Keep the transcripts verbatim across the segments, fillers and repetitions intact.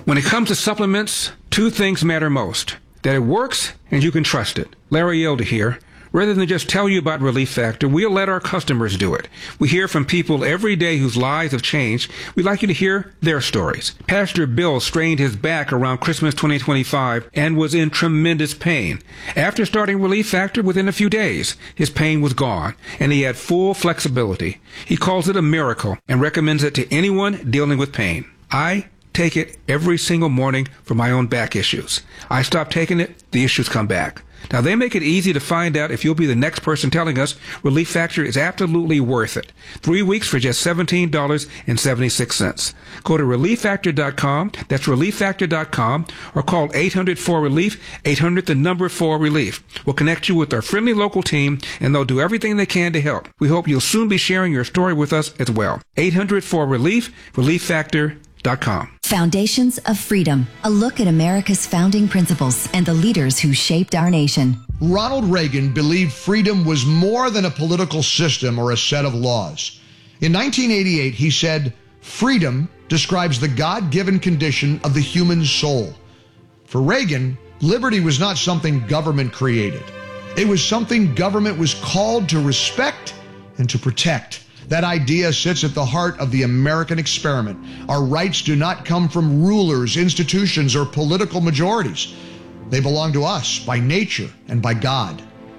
When it comes to supplements, two things matter most. That it works and you can trust it. Larry Elder here. Rather than just tell you about Relief Factor, we'll let our customers do it. We hear from people every day whose lives have changed. We'd like you to hear their stories. Pastor Bill strained his back around Christmas twenty twenty-five and was in tremendous pain. After starting Relief Factor, within a few days, his pain was gone, and he had full flexibility. He calls it a miracle and recommends it to anyone dealing with pain. I take it every single morning for my own back issues. I stop taking it, the issues come back. Now, they make it easy to find out if you'll be the next person telling us Relief Factor is absolutely worth it. Three weeks for just seventeen dollars and seventy-six cents. Go to relief factor dot com, that's relief factor dot com, or call eight hundred four relief, eight hundred the number four relief. We'll connect you with our friendly local team, and they'll do everything they can to help. We hope you'll soon be sharing your story with us as well. eight hundred four relief, relief factor dot com. Foundations of Freedom, a look at America's founding principles and the leaders who shaped our nation. Ronald Reagan believed freedom was more than a political system or a set of laws. In nineteen eighty-eight, he said, "Freedom describes the God-given condition of the human soul." For Reagan, liberty was not something government created. It was something government was called to respect and to protect. That idea sits at the heart of the American experiment. Our rights do not come from rulers, institutions, or political majorities. They belong to us by nature and by God.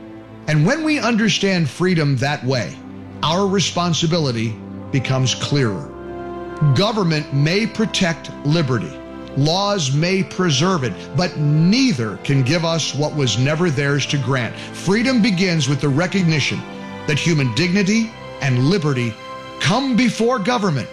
And when we understand freedom that way, our responsibility becomes clearer. Government may protect liberty. Laws may preserve it, but neither can give us what was never theirs to grant. Freedom begins with the recognition that human dignity and liberty come before government,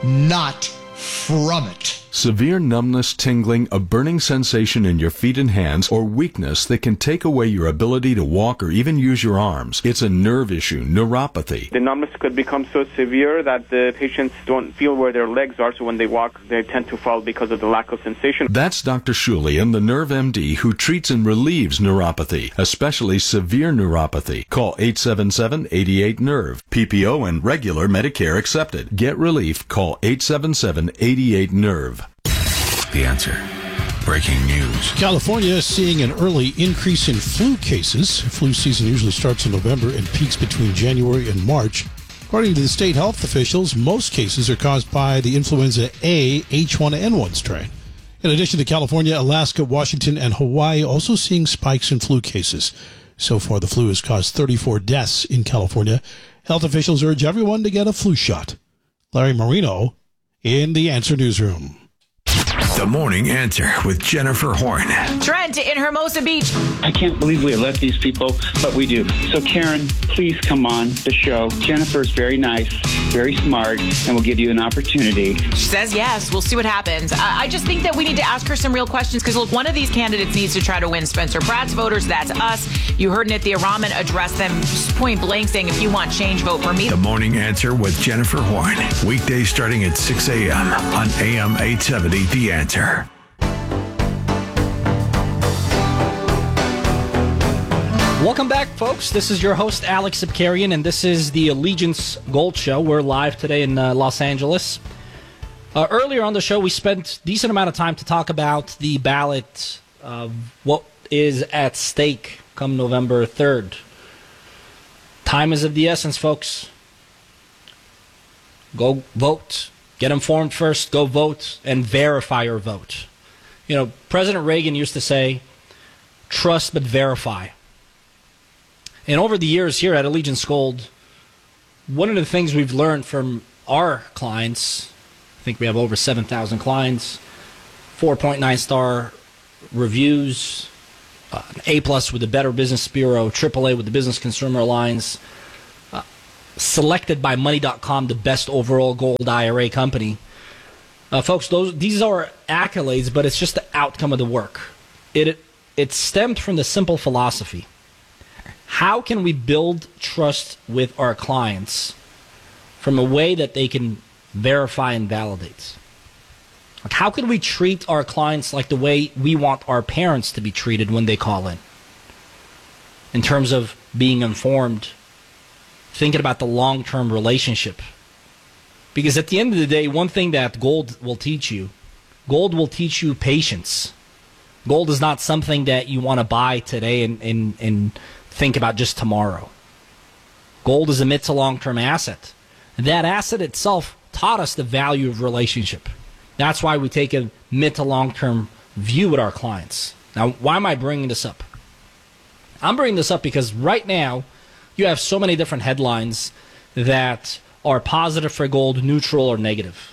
not from it. Severe numbness, tingling, a burning sensation in your feet and hands, or weakness that can take away your ability to walk or even use your arms. It's a nerve issue, neuropathy. The numbness could become so severe that the patients don't feel where their legs are, so when they walk, they tend to fall because of the lack of sensation. That's Doctor Shulian, the Nerve M D, who treats and relieves neuropathy, especially severe neuropathy. Call eight seven seven, eight eight, nerve. P P O and regular Medicare accepted. Get relief. Call eight seven seven, eight eight, nerve. The Answer. Breaking news. California is seeing an early increase in flu cases. Flu season usually starts in November and peaks between January and March. According to the state health officials, most cases are caused by the influenza A H one N one strain. In addition to California, Alaska, Washington, and Hawaii also seeing spikes in flu cases. So far, the flu has caused thirty-four deaths in California. Health officials urge everyone to get a flu shot. Larry Marino in the Answer Newsroom. The Morning Answer with Jennifer Horn. Trent in Hermosa Beach. I can't believe we let these people, but we do. So, Karen, please come on the show. Jennifer is very nice, very smart, and will give you an opportunity. She says yes. We'll see what happens. I, I just think that we need to ask her some real questions because, look, one of these candidates needs to try to win Spencer Pratt's voters. That's us. You heard Nithya Raman address them point blank saying, if you want change, vote for me. The Morning Answer with Jennifer Horn. Weekdays starting at six a.m. on A M eight seventy, The Answer. Welcome back, folks. This is your host, Alex Zipkarian, and this is the Allegiance Gold Show. We're live today in uh, Los Angeles. Uh, earlier on the show, we spent a decent amount of time to talk about the ballot, uh, what is at stake come November third. Time is of the essence, folks. Go vote. Get informed first, go vote, and verify your vote. You know, President Reagan used to say, trust but verify. And over the years here at Allegiance Gold, one of the things we've learned from our clients, I think we have over seven thousand clients, four point nine star reviews, uh, an A-plus with the Better Business Bureau, triple A with the Business Consumer Alliance, uh, selected by Money dot com, the best overall gold I R A company. Uh, folks, those these are accolades, but it's just the outcome of the work. It, it it stemmed from the simple philosophy. How can we build trust with our clients from a way that they can verify and validate? Like, how can we treat our clients like the way we want our parents to be treated when they call in? In terms of being informed, thinking about the long-term relationship. Because at the end of the day, one thing that gold will teach you, Gold will teach you patience. Gold is not something that you want to buy today and, and, and think about just tomorrow. Gold is a mid to long-term asset. That asset itself taught us the value of relationship. That's why we take a mid to long-term view with our clients. Now, why am I bringing this up? I'm bringing this up because right now you have so many different headlines that are positive for gold, neutral, or negative.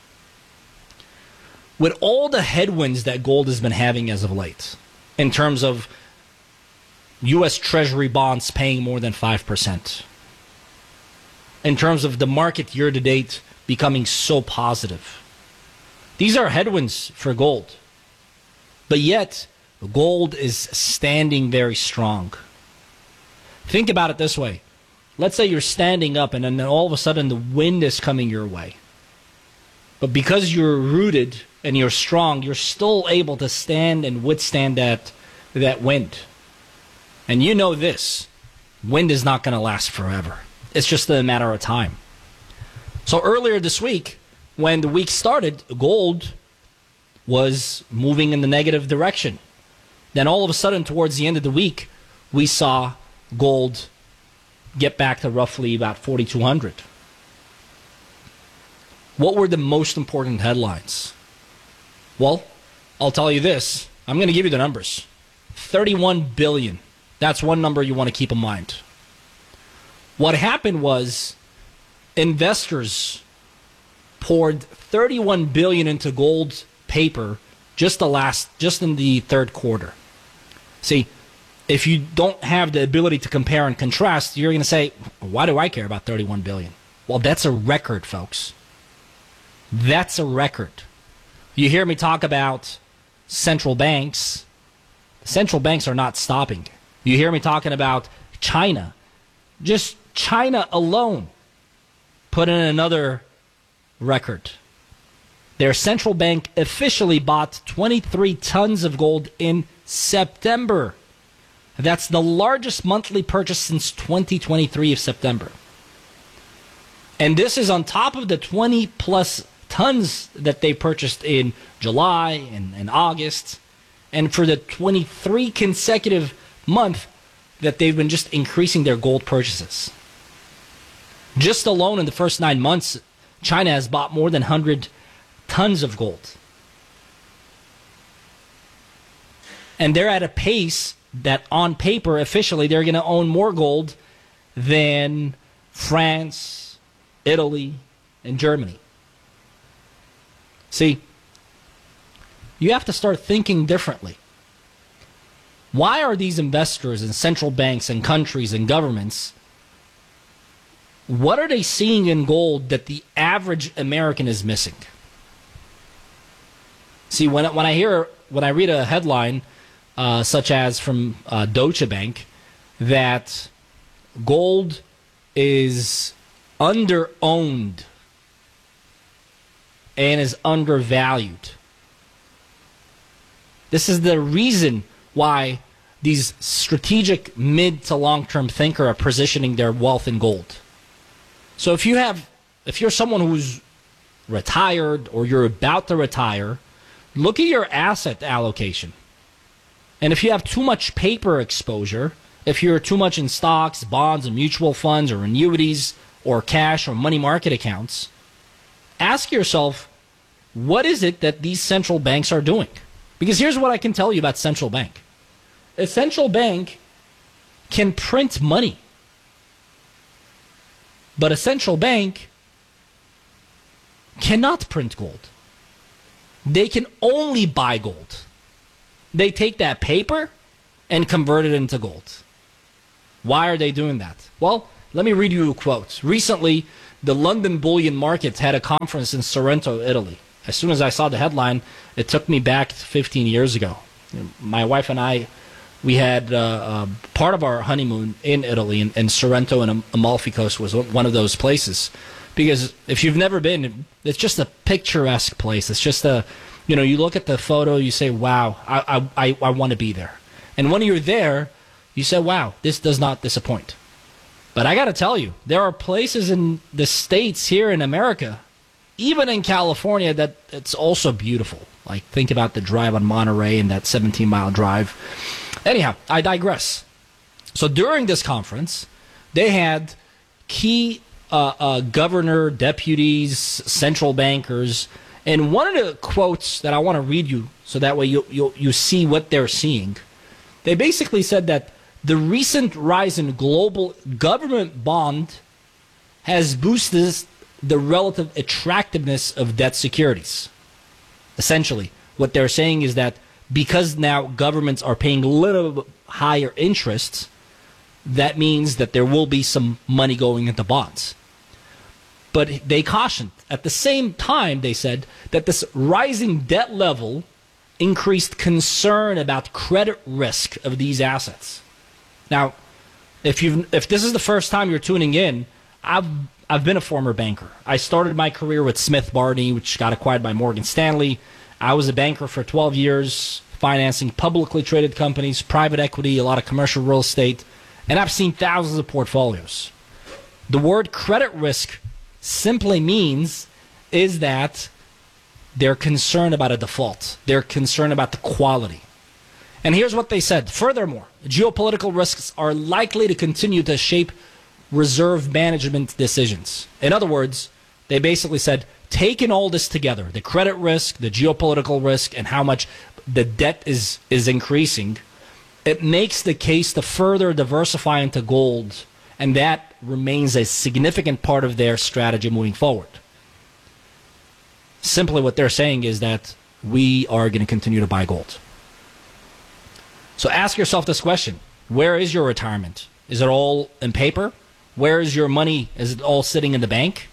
With all the headwinds that gold has been having as of late, in terms of U S Treasury bonds paying more than five percent, in terms of the market year-to-date becoming so positive, these are headwinds for gold. But yet, gold is standing very strong. Think about it this way. Let's say you're standing up and then all of a sudden the wind is coming your way. But because you're rooted and you're strong, you're still able to stand and withstand that, that wind. And you know this, wind is not going to last forever. It's just a matter of time. So earlier this week, when the week started, gold was moving in the negative direction. Then all of a sudden, towards the end of the week, we saw gold get back to roughly about forty-two hundred. What were the most important headlines? Well, I'll tell you this. I'm going to give you the numbers. thirty-one billion dollars. That's one number you want to keep in mind. What happened was investors poured thirty-one billion dollars into gold paper just the last, just in the third quarter. See, if you don't have the ability to compare and contrast, you're going to say, why do I care about thirty-one billion dollars? Well, that's a record, folks. That's a record. You hear me talk about central banks. Central banks are not stopping. You hear me talking about China. Just China alone put in another record. Their central bank officially bought twenty-three tons of gold in September. That's the largest monthly purchase since twenty twenty-three of September. And this is on top of the twenty plus tons that they purchased in July and, and August, and for the twenty-three consecutive month that they've been just increasing their gold purchases. Just alone in the first nine months, China has bought more than one hundred tons of gold. And they're at a pace that on paper, officially, they're going to own more gold than France, Italy, and Germany. See, you have to start thinking differently. Why are these investors and central banks and countries and governments, what are they seeing in gold that the average American is missing? See, when, when I hear, when I read a headline, uh, such as from uh, Deutsche Bank, that gold is under-owned and is undervalued. This is the reason why these strategic mid to long-term thinkers are positioning their wealth in gold. So if you have, if you're someone who's retired or you're about to retire, look at your asset allocation. And if you have too much paper exposure, if you're too much in stocks, bonds, and mutual funds, or annuities, or cash, or money market accounts, ask yourself, what is it that these central banks are doing? Because here's what I can tell you about central bank. A central bank can print money. But a central bank cannot print gold. They can only buy gold. They take that paper and convert it into gold. Why are they doing that? Well, let me read you a quote. Recently, the London Bullion Market had a conference in Sorrento, Italy. As soon as I saw the headline, it took me back fifteen years ago. My wife and I, we had uh, uh, part of our honeymoon in Italy, and, and Sorrento and Amalfi Coast was one of those places. Because if you've never been, it's just a picturesque place. It's just a, you know, you look at the photo, you say, wow, I I, I want to be there. And when you're there, you say, wow, this does not disappoint. But I got to tell you, there are places in the States here in America even in California, that it's also beautiful. Like, think about the drive on Monterey and that seventeen-mile drive. Anyhow, I digress. So during this conference, they had key uh, uh, governor, deputies, central bankers, and one of the quotes that I want to read you so that way you, you, you see what they're seeing. They basically said that the recent rise in global government bond has boosted the relative attractiveness of debt securities. Essentially, what they're saying is that because now governments are paying a little bit higher interests, that means that there will be some money going into bonds. But they cautioned, at the same time, they said that this rising debt level increased concern about credit risk of these assets. Now, if you if this is the first time you're tuning in, I've I've been a former banker. I started my career with Smith Barney, which got acquired by Morgan Stanley. I was a banker for twelve years, financing publicly traded companies, private equity, a lot of commercial real estate, and I've seen thousands of portfolios. The word credit risk simply means is that they're concerned about a default. They're concerned about the quality. And here's what they said. Furthermore, geopolitical risks are likely to continue to shape reserve management decisions. In other words, they basically said, taking all this together, the credit risk, the geopolitical risk, and how much the debt is, is increasing, it makes the case to further diversify into gold, and that remains a significant part of their strategy moving forward. Simply what they're saying is that we are going to continue to buy gold. So ask yourself this question. Where is your retirement? Is it all in paper? Where is your money? Is it all sitting in the bank?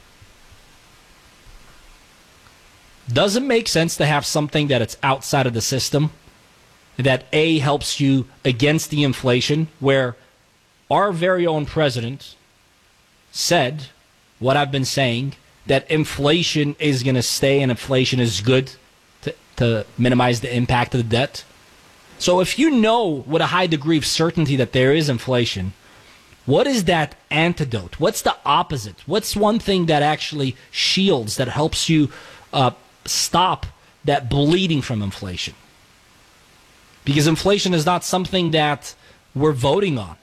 Does it make sense to have something that it's outside of the system that A, helps you against the inflation, where our very own president said what I've been saying, that inflation is going to stay and inflation is good to, to minimize the impact of the debt? So if you know with a high degree of certainty that there is inflation, what is that antidote? What's the opposite? What's one thing that actually shields, that helps you uh, stop that bleeding from inflation? Because inflation is not something that we're voting on.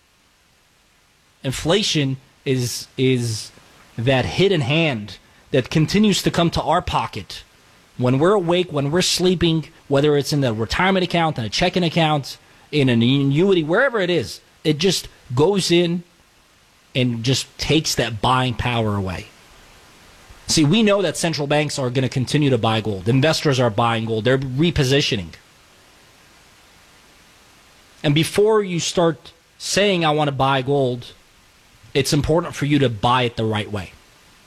Inflation is is that hidden hand that continues to come to our pocket when we're awake, when we're sleeping, whether it's in the retirement account, in a checking account, in an annuity, wherever it is. It just goes in and just takes that buying power away. See, we know that central banks are going to continue to buy gold. Investors are buying gold. They're repositioning. And before you start saying, I want to buy gold, it's important for you to buy it the right way.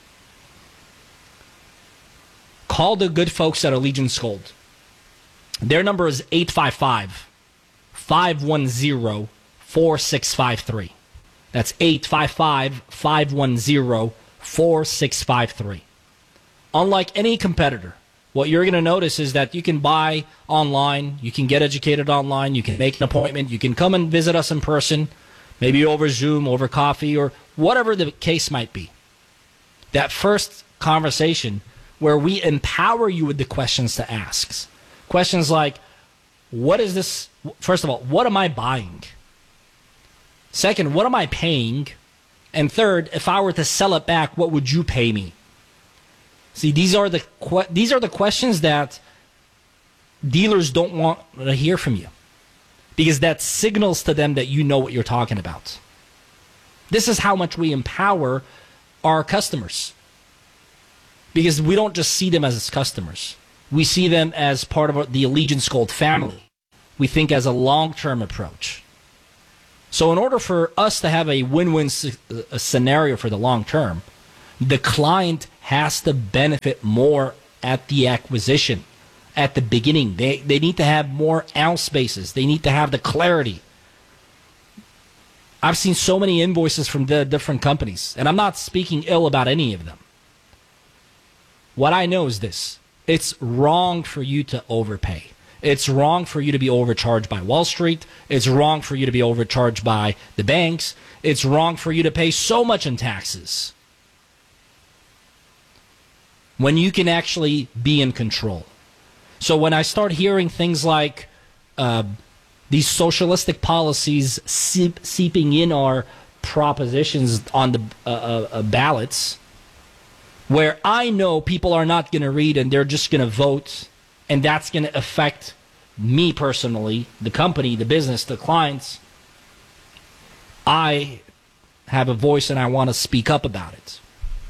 Call the good folks at Allegiance Gold. Their number is eight five five, five one zero, four six five three. That's eight five five, five one zero, four six five three. Unlike any competitor, what you're going to notice is that you can buy online, you can get educated online, you can make an appointment, you can come and visit us in person, maybe over Zoom, over coffee, or whatever the case might be. That first conversation where we empower you with the questions to ask. Questions like, what is this? First of all, what am I buying? Second, what am I paying? And third, if I were to sell it back, what would you pay me? See, these are the these are the questions that dealers don't want to hear from you, because that signals to them that you know what you're talking about. This is how much we empower our customers, because we don't just see them as customers. We see them as part of the Allegiance Gold family. We think as a long-term approach. So in order for us to have a win-win scenario for the long term, the client has to benefit more at the acquisition, at the beginning. They, they need to have more ounce spaces. They need to have the clarity. I've seen so many invoices from the different companies, and I'm not speaking ill about any of them. What I know is this. It's wrong for you to overpay. It's wrong for you to be overcharged by Wall Street. It's wrong for you to be overcharged by the banks. It's wrong for you to pay so much in taxes. when you can actually be in control. So when I start hearing things like uh, these socialistic policies seep, seeping in our propositions on the uh, uh, ballots, where I know people are not going to read and they're just going to vote, and that's going to affect me personally, the company, the business, the clients, I have a voice and I want to speak up about it.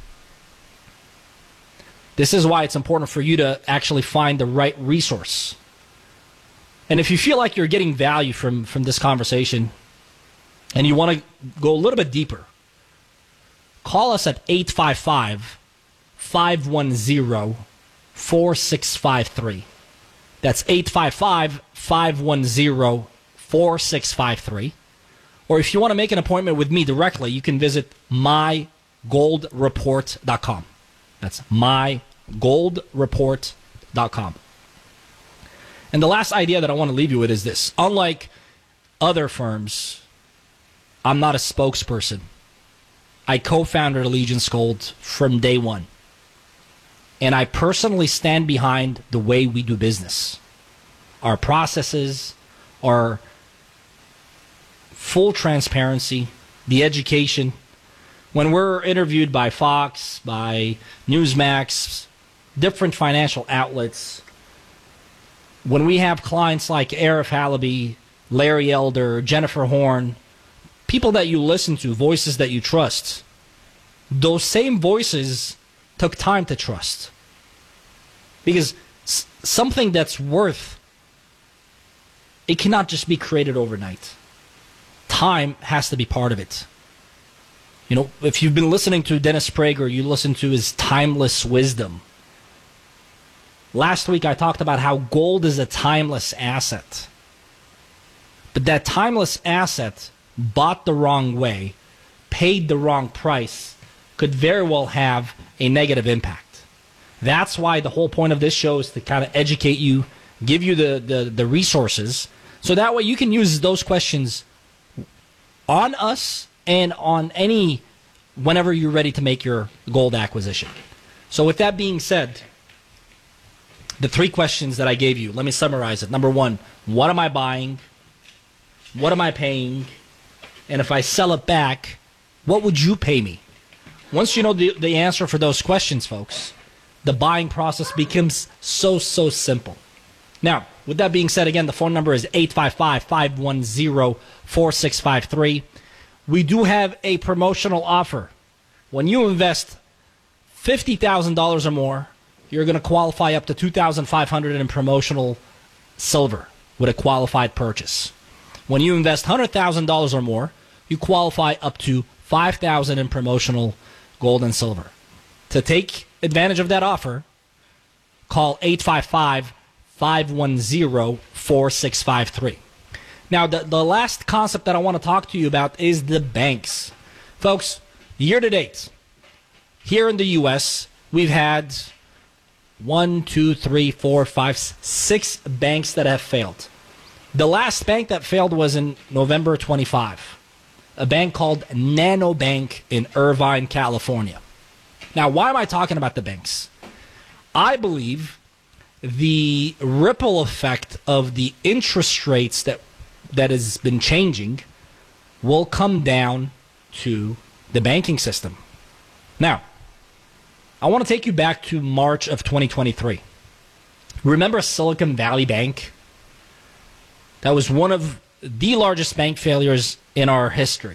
This is why it's important for you to actually find the right resource. And if you feel like you're getting value from, from this conversation and you want to go a little bit deeper, call us at eight five five, five one zero, four six five three. That's eight five five, five one zero, four six five three. Or if you want to make an appointment with me directly, you can visit my gold report dot com. That's my gold report dot com. And the last idea that I want to leave you with is this. Unlike other firms, I'm not a spokesperson. I co-founded Allegiance Gold from day one. And I personally stand behind the way we do business. Our processes, our full transparency, the education. When we're interviewed by Fox, by Newsmax, different financial outlets, when we have clients like Arif Halaby, Larry Elder, Jennifer Horn, people that you listen to, voices that you trust, those same voices took time to trust. Because s- something that's worth, it cannot just be created overnight. Time has to be part of it. You know, if you've been listening to Dennis Prager, you listen to his timeless wisdom. Last week I talked about how gold is a timeless asset. But that timeless asset, bought the wrong way, paid the wrong price, could very well have a negative impact. That's why the whole point of this show is to kind of educate you, give you the, the, the resources, so that way you can use those questions on us and on any, whenever you're ready to make your gold acquisition. So with that being said, the three questions that I gave you, let me summarize it. Number one, what am I buying? What am I paying? And if I sell it back, what would you pay me? Once you know the, the answer for those questions, folks, the buying process becomes so, so simple. Now, with that being said, again, the phone number is eight five five, five one zero, four six five three. We do have a promotional offer. When you invest fifty thousand dollars or more, you're going to qualify up to two thousand five hundred dollars in promotional silver with a qualified purchase. When you invest one hundred thousand dollars or more, you qualify up to five thousand dollars in promotional gold and silver. To take advantage of that offer, call eight five five, five one zero, four six five three. Now, the, the last concept that I want to talk to you about is the banks. Folks, year to date, here in the U S, we've had one, two, three, four, five, six banks that have failed. The last bank that failed was in November twenty-fifth, a bank called Nano Bank in Irvine, California. Now, why am I talking about the banks? I believe the ripple effect of the interest rates that that has been changing will come down to the banking system. Now, I want to take you back to March of twenty twenty-three. Remember Silicon Valley Bank? That was one of the largest bank failures in our history.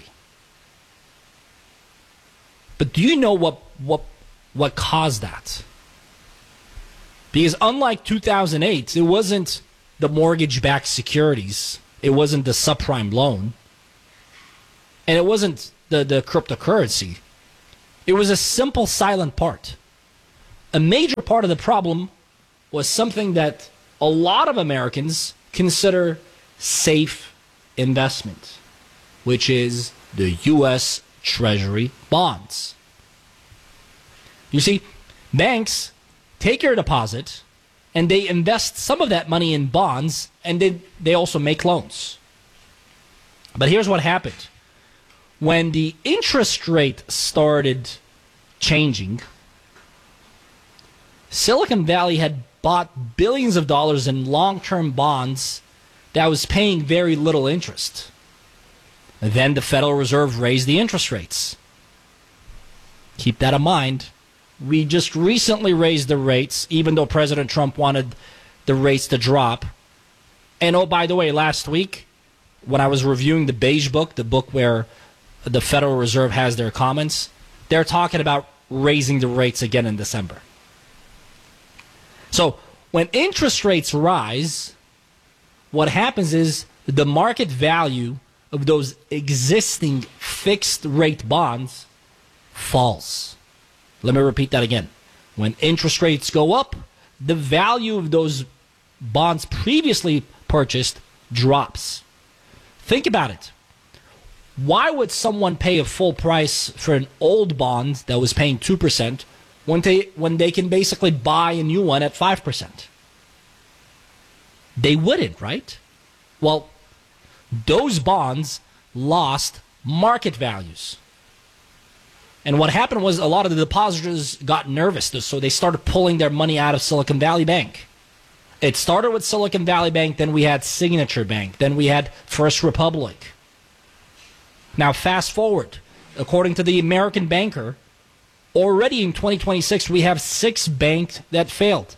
But do you know what what what caused that? Because unlike two thousand eight, it wasn't the mortgage-backed securities. It wasn't the subprime loan. And it wasn't the, the cryptocurrency. It was a simple silent part. A major part of the problem was something that a lot of Americans consider safe investment, which is the U S Treasury bonds. You see, banks take your deposit and they invest some of that money in bonds, and they, they also make loans. But here's what happened. When the interest rate started changing, Silicon Valley had bought billions of dollars in long-term bonds that was paying very little interest. Then the Federal Reserve raised the interest rates. Keep that in mind. We just recently raised the rates, even though President Trump wanted the rates to drop. And oh, by the way, last week, when I was reviewing the Beige Book, the book where the Federal Reserve has their comments, they're talking about raising the rates again in December. So when interest rates rise, what happens is the market value of those existing fixed rate bonds falls. Let me repeat that again. When interest rates go up, the value of those bonds previously purchased drops. Think about it. Why would someone pay a full price for an old bond that was paying two percent when they, when they can basically buy a new one at five percent? They wouldn't, right? Well, those bonds lost market values. And what happened was a lot of the depositors got nervous, so they started pulling their money out of Silicon Valley Bank. It started with Silicon Valley Bank, then we had Signature Bank, then we had First Republic. Now fast forward, according to the American Banker, already in twenty twenty-six we have six banks that failed.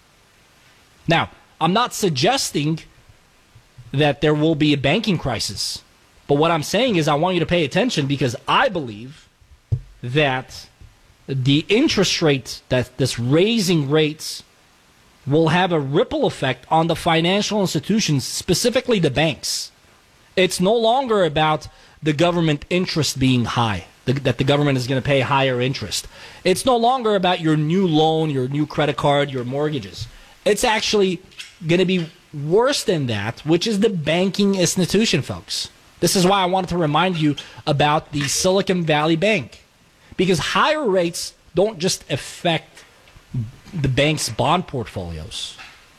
Now, I'm not suggesting that there will be a banking crisis, but what I'm saying is I want you to pay attention because I believe that the interest rate, that this raising rates will have a ripple effect on the financial institutions, specifically the banks. It's no longer about the government interest being high, the, that the government is going to pay higher interest. It's no longer about your new loan, your new credit card, your mortgages. It's actually going to be worse than that, which is the banking institution, folks. This is why I wanted to remind you about the Silicon Valley Bank. Because higher rates don't just affect the bank's bond portfolios.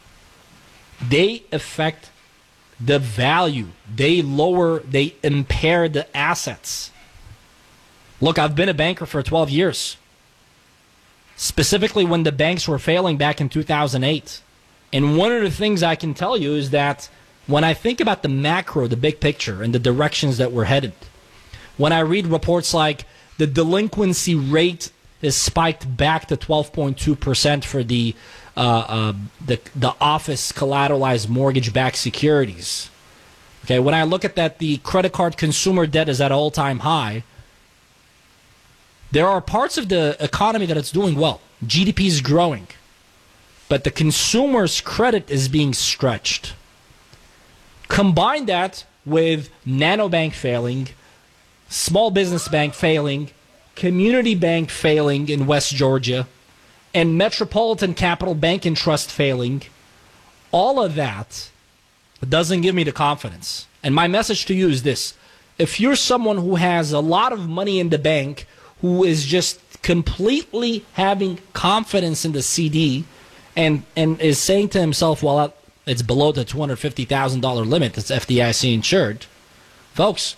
They affect the value. They lower, they impair the assets. Look, I've been a banker for twelve years. Specifically when the banks were failing back in two thousand eight. And one of the things I can tell you is that when I think about the macro, the big picture, and the directions that we're headed, when I read reports like the delinquency rate is spiked back to twelve point two percent for the, uh, uh, the the office collateralized mortgage-backed securities. Okay, when I look at that, the credit card consumer debt is at all-time high. There are parts of the economy that it's doing well. G D P is growing. But the consumer's credit is being stretched. Combine that with Nanobank failing, Small Business Bank failing, Community Bank failing in West Georgia, and Metropolitan Capital Bank and Trust failing. All of that doesn't give me the confidence. And my message to you is this. If you're someone who has a lot of money in the bank, who is just completely having confidence in the C D, and, and is saying to himself, well, it's below the two hundred fifty thousand dollars limit that's F D I C insured, folks,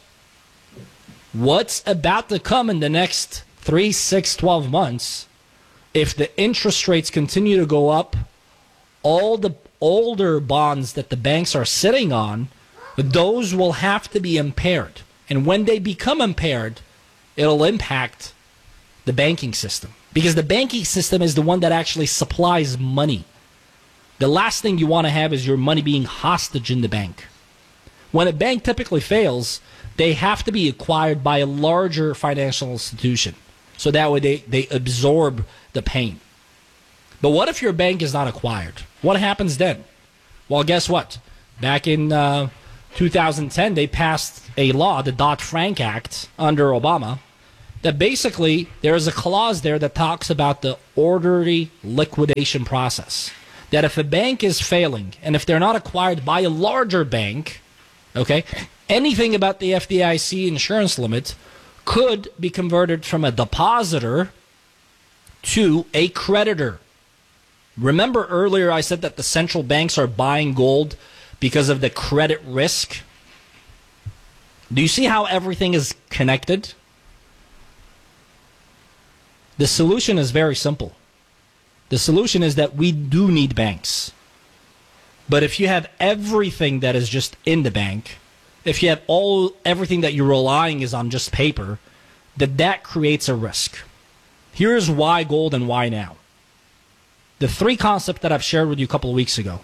what's about to come in the next three, six, twelve months, if the interest rates continue to go up, all the older bonds that the banks are sitting on, those will have to be impaired. And when they become impaired, it'll impact the banking system. Because the banking system is the one that actually supplies money. The last thing you want to have is your money being hostage in the bank. When a bank typically fails, they have to be acquired by a larger financial institution. So that way they, they absorb the pain. But what if your bank is not acquired? What happens then? Well, guess what? Back in uh, two thousand ten, they passed a law, the Dodd-Frank Act, under Obama, that basically there is a clause there that talks about the orderly liquidation process. That if a bank is failing, and if they're not acquired by a larger bank, okay, anything about the F D I C insurance limit could be converted from a depositor to a creditor. Remember earlier I said that the central banks are buying gold because of the credit risk? Do you see how everything is connected? The solution is very simple. The solution is that we do need banks. But if you have everything that is just in the bank, if you have all everything that you're relying is on just paper, that that creates a risk. Here's why gold and why now. The three concepts that I've shared with you a couple of weeks ago.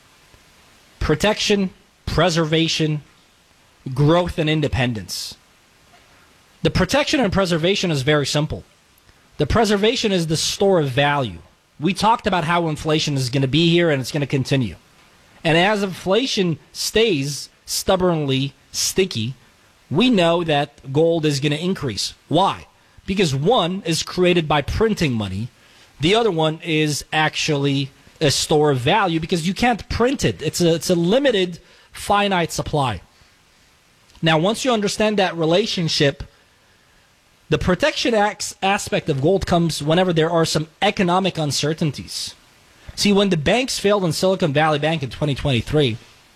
Protection, preservation, growth, and independence. The protection and preservation is very simple. The preservation is the store of value. We talked about how inflation is going to be here and it's going to continue. And as inflation stays stubbornly sticky, we know that gold is going to increase. Why? Because one is created by printing money. The other one is actually a store of value because you can't print it. It's a, it's a limited, finite supply. Now, once you understand that relationship, the protection aspect of gold comes whenever there are some economic uncertainties. See, when the banks failed in Silicon Valley Bank in twenty twenty-three,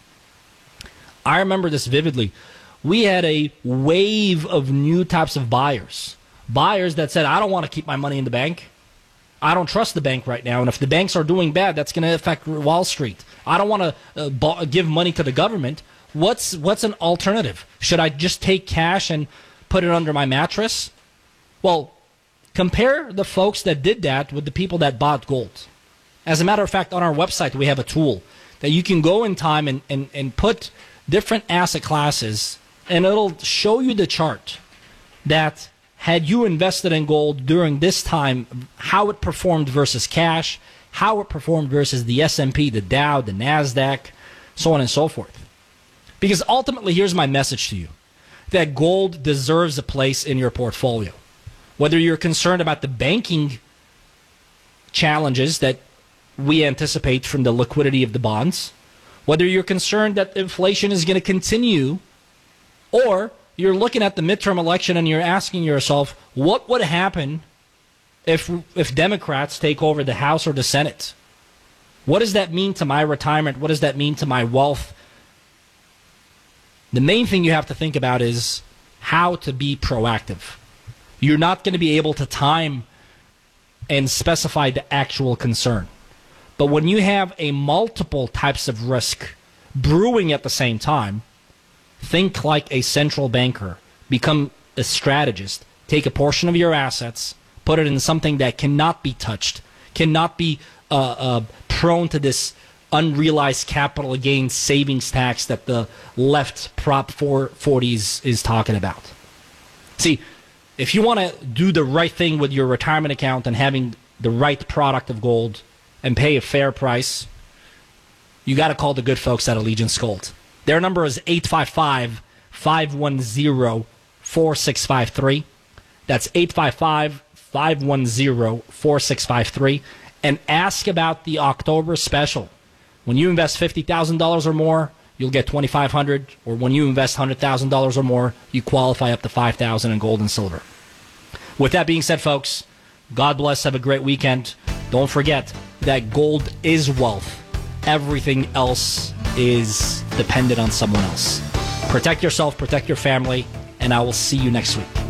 I remember this vividly. We had a wave of new types of buyers. Buyers that said, I don't want to keep my money in the bank. I don't trust the bank right now. And if the banks are doing bad, that's going to affect Wall Street. I don't want to uh, b- give money to the government. What's what's an alternative? Should I just take cash and put it under my mattress? Well, compare the folks that did that with the people that bought gold. As a matter of fact, on our website, we have a tool that you can go in time and, and, and put different asset classes, and it'll show you the chart that had you invested in gold during this time, how it performed versus cash, how it performed versus the S and P, the Dow, the NASDAQ, so on and so forth. Because ultimately, here's my message to you, that gold deserves a place in your portfolio. Whether you're concerned about the banking challenges that we anticipate from the liquidity of the bonds, whether you're concerned that inflation is going to continue, or you're looking at the midterm election and you're asking yourself, what would happen if if Democrats take over the House or the Senate? What does that mean to my retirement? What does that mean to my wealth? The main thing you have to think about is how to be proactive. You're not going to be able to time and specify the actual concern. But when you have a multiple types of risk brewing at the same time, think like a central banker. Become a strategist. Take a portion of your assets, put it in something that cannot be touched, cannot be uh, uh, prone to this unrealized capital gains savings tax that the left Prop four forties is talking about. See, if you want to do the right thing with your retirement account and having the right product of gold and pay a fair price, you got to call the good folks at Allegiance Gold. Their number is eight five five, five one zero, four six five three. That's eight five five, five one zero, four six five three. And ask about the October special. When you invest fifty thousand dollars or more, you'll get twenty-five hundred dollars, or when you invest one hundred thousand dollars or more, you qualify up to five thousand dollars in gold and silver. With that being said, folks, God bless. Have a great weekend. Don't forget that gold is wealth. Everything else is dependent on someone else. Protect yourself, protect your family, and I will see you next week.